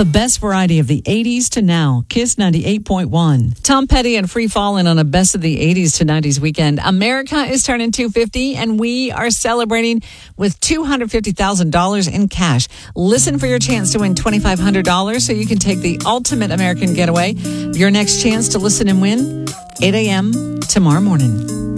The best variety of the 80s to now. Kiss 98.1. Tom Petty and Free Fallin' on a best of the 80s to 90s weekend. America is turning 250 and we are celebrating with $250,000 in cash. Listen for your chance to win $2,500 so you can take the ultimate American getaway. Your next chance to listen and win, 8 a.m. tomorrow morning.